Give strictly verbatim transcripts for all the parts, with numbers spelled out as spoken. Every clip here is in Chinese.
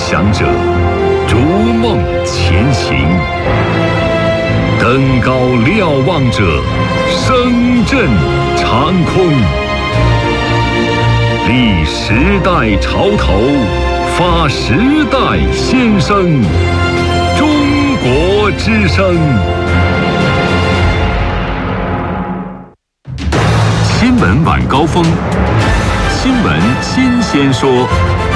想者，逐梦前行；登高瞭望者，声震长空。立时代潮头，发时代先声。中国之声。新闻晚高峰，新闻新鲜说。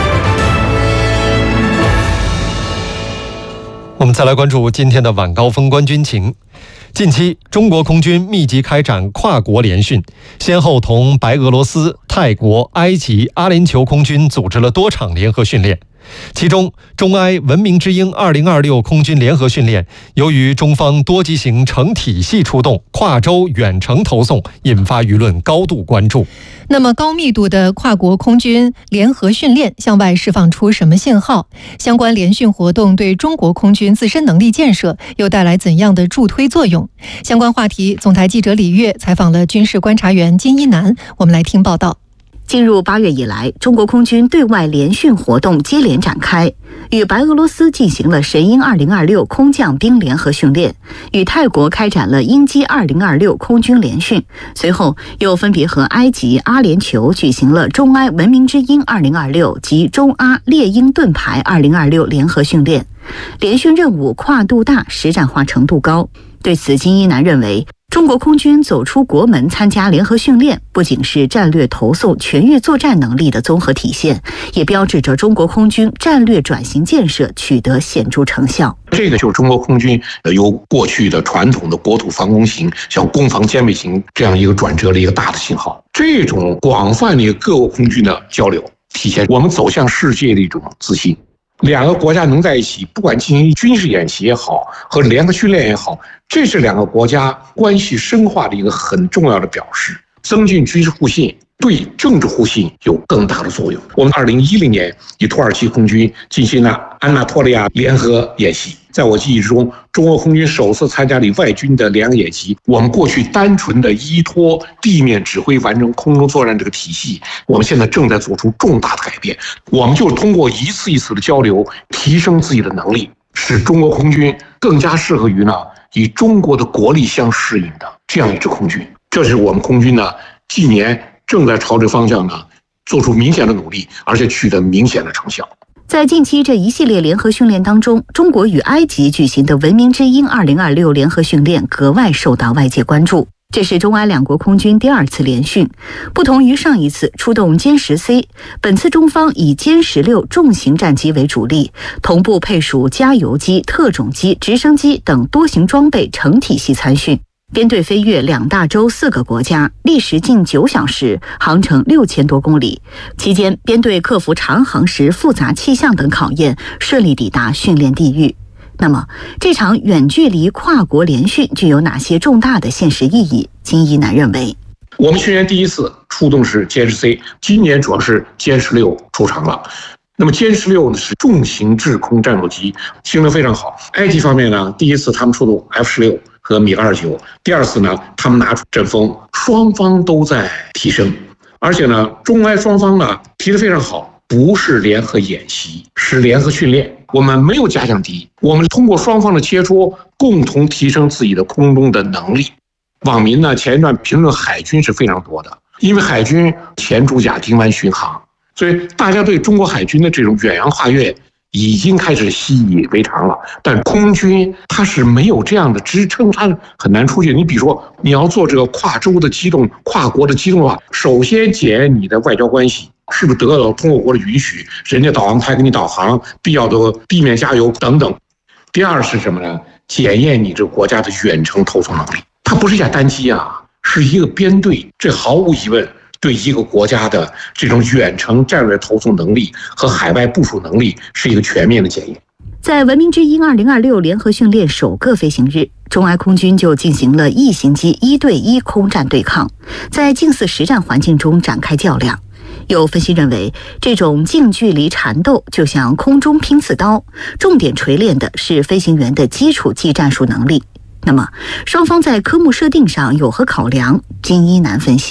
我们再来关注今天的晚高峰观军情。近期，中国空军密集开展跨国联训，先后同白俄罗斯、泰国、埃及、阿联酋空军组织了多场联合训练。其中，中埃文明之鹰二零二六空军联合训练，由于中方多机型成体系出动、跨洲远程投送，引发舆论高度关注。 那么，高密度的跨国空军联合训练向外释放出什么信号？相关联训活动对中国空军自身能力建设又带来怎样的助推作用？相关话题，总台记者李月采访了军事观察员金一南，我们来听报道。 进入八月以来，中国空军对外联训活动接连展开，与白俄罗斯进行了神鹰二零二六空降兵联合训练，与泰国开展了鹰击二零二六空军联训，随后又分别和埃及、阿联酋举行了中埃文明之鹰二零二六及中阿猎鹰盾牌二零二六联合训练。联训任务跨度大，实战化程度高。对此，金一南认为，中国空军走出国门参加联合训练，不仅是战略投送全域作战能力的综合体现，也标志着中国空军战略转型建设取得显著成效。 这个就是中国空军由过去的传统的国土防空型向攻防兼备型这样一个转折的一个大的信号。这种广泛的各国空军的交流，体现我们走向世界的一种自信。两个国家能在一起，不管进行军事演习也好，和联合训练也好，这是两个国家关系深化的一个很重要的表示，增进军事互信对政治互信有更大的作用。我们二零一零年与土耳其空军进行了安纳托利亚联合演习，在我记忆之中，中国空军首次参加了外军的联合演习。我们过去单纯的依托地面指挥完成空中作战这个体系，我们现在正在做出重大的改变。我们就是通过一次一次的交流，提升自己的能力，使中国空军更加适合于呢与中国的国力相适应的这样一支空军。这是我们空军呢近年正在朝这个方向呢做出明显的努力，而且取得明显的成效。 在近期这一系列联合训练当中，中国与埃及举行的文明之鹰二零二六联合训练格外受到外界关注。这是中埃两国空军第二次联训，不同于上一次出动歼十 C， 本次中方以歼十六重型战机为主力，同步配属加油机、特种机、直升机等多型装备成体系参训。编队飞越两大洲四个国家，历时近九小时，航程六千多公里。期间，编队克服长航时复杂气象等考验，顺利抵达训练地域。那么，这场远距离跨国联训具有哪些重大的现实意义？金一南认为， 我们去年第一次出动是歼十 C， 今年主要是歼十六出场了。那么歼十六呢是重型制空战斗机，性能非常好。埃及方面呢，第一次他们出动 F 十六和米格二十九，第二次呢他们拿出阵风，双方都在提升，而且呢中埃双方呢提得非常好，不是联合演习，是联合训练。我们没有假想敌，我们通过双方的切磋，共同提升自己的空中的能力。网民呢前一段评论海军是非常多的，因为海军前主甲丁湾巡航，所以大家对中国海军的这种远洋跨越已经开始习以为常了。但空军它是没有这样的支撑，它很难出去。你比如说你要做这个跨洲的机动、跨国的机动的话，首先检验你的外交关系是不是得到通过国的允许，人家导航台给你导航，必要的地面加油等等。第二是什么呢？检验你这个国家的远程投送能力。它不是一架单机啊，是一个编队，这毫无疑问对一个国家的这种远程战略投送能力和海外部署能力是一个全面的检验。 在文明之鹰二零二六联合训练首个飞行日，中埃空军就进行了异型机一对一空战对抗，在近似实战环境中展开较量。有分析认为，这种近距离缠斗就像空中拼刺刀，重点锤炼的是飞行员的基础技战术能力。那么，双方在科目设定上有何考量？金一南分析，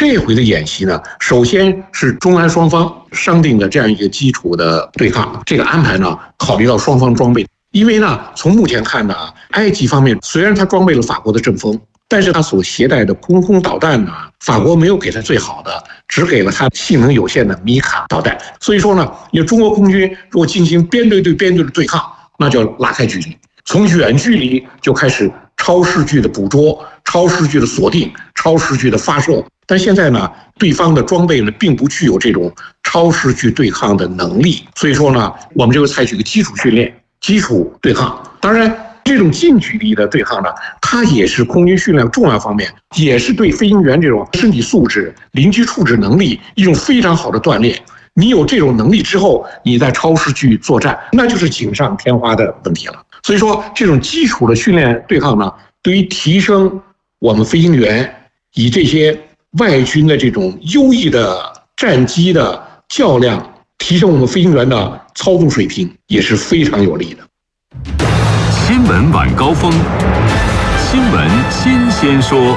这回的演习呢，首先是中安双方商定的这样一个基础的对抗，这个安排呢，考虑到双方装备。因为呢，从目前看呢，埃及方面虽然他装备了法国的阵风，但是他所携带的空空导弹呢，法国没有给他最好的，只给了他性能有限的米卡导弹。所以说呢，因为中国空军如果进行边队对边队的对抗，那就要拉开距离，从远距离就开始超视距的捕捉、超视距的锁定、超视距的发射。但现在呢，对方的装备呢并不具有这种超视距对抗的能力，所以说呢，我们就会采取一个基础训练、基础对抗。当然，这种近距离的对抗呢，它也是空军训练重要方面，也是对飞行员这种身体素质、临机处置能力一种非常好的锻炼。你有这种能力之后，你在超视距作战，那就是锦上添花的问题了。所以说，这种基础的训练对抗呢，对于提升我们飞行员以这些外军的这种优异的战机的较量，提升我们飞行员的操纵水平也是非常有利的。 新闻晚高峰，新闻新鲜说。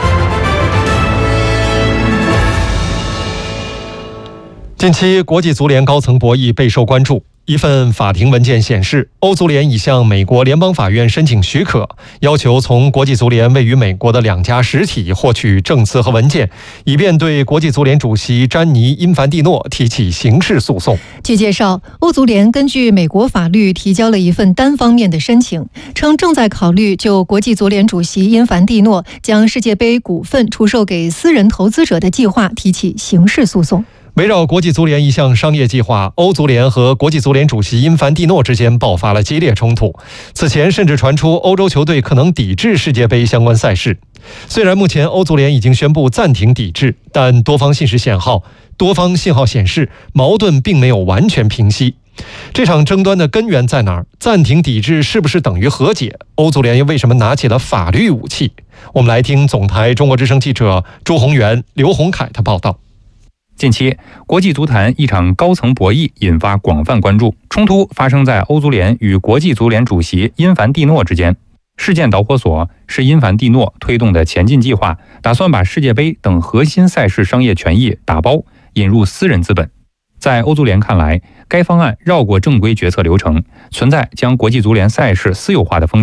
近期，国际足联高层博弈备受关注。一份法庭文件显示，欧足联已向美国联邦法院申请许可，要求从国际足联位于美国的两家实体获取证词和文件，以便对国际足联主席詹妮·因凡蒂诺提起刑事诉讼。 据介绍，欧足联根据美国法律提交了一份单方面的申请，称正在考虑就国际足联主席因凡蒂诺将世界杯股份出售给私人投资者的计划提起刑事诉讼。 围绕国际足联一项商业计划，欧足联和国际足联主席因凡蒂诺之间爆发了激烈冲突。此前甚至传出欧洲球队可能抵制世界杯相关赛事。虽然目前欧足联已经宣布暂停抵制，但多方信息显号，多方信号显示矛盾并没有完全平息。这场争端的根源在哪儿？暂停抵制是不是等于和解？欧足联又为什么拿起了法律武器？我们来听总台中国之声记者朱宏元、刘宏凯的报道。 近期，国际足坛一场高层博弈引发广泛关注。冲突发生在欧足联与国际足联主席因凡蒂诺之间。事件导火索是因凡蒂诺推动的前进计划，打算把世界杯等核心赛事商业权益打包引入私人资本。在欧足联看来，该方案绕过正规决策流程，存在将国际足联赛事私有化的风险。